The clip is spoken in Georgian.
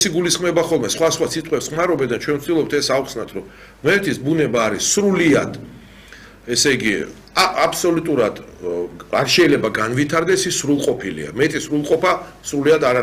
გულისხმება ხოლმე სხვა სიტყვებს ხმარობენ და ჩვენ ვცდილობთ ეს ავხსნათ, რომ ღმერთის ბუნება არის სრულიად, ესე იგი, აბსოლუტურად არ შეიძლება განვითარდეს, ის სრულყოფილია. მეტი სრულყოფა სრულიად არ